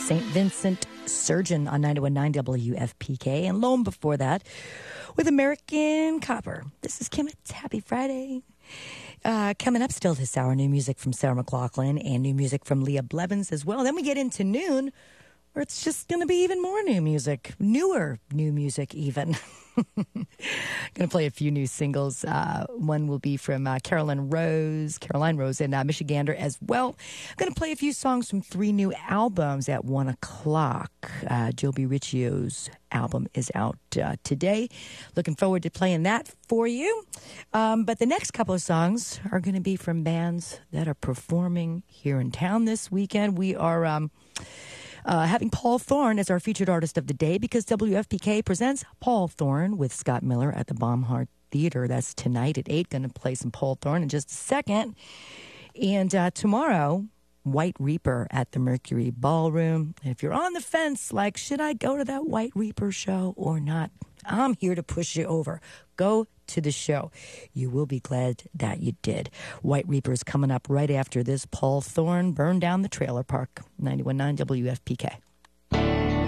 St. Vincent Surgeon on 91.9 WFPK. And lo and before that, with American Copper. This is Kim. It's Happy Friday. Coming up still this hour, new music from Sarah McLachlan and new music from Leah Blevins as well. Then we get into noon, where it's just going to be even more new music, newer new music even. Going to play a few new singles. One will be from Caroline Rose and Michigander as well. Going to play a few songs from 3 new albums at 1 o'clock. Joby Riccio's album is out today. Looking forward to playing that for you. But the next couple of songs are going to be from bands that are performing here in town this weekend. We are having Paul Thorne as our featured artist of the day because WFPK presents Paul Thorne with Scott Miller at the Baumhart Theater. That's tonight at 8. Going to play some Paul Thorne in just a second. And tomorrow, White Reaper at the Mercury Ballroom. And if you're on the fence, like, should I go to that White Reaper show or not? I'm here to push you over. Go to the show. You will be glad that you did. White Reaper is coming up right after this. Paul Thorne, Burn Down the Trailer Park, 91.9 WFPK.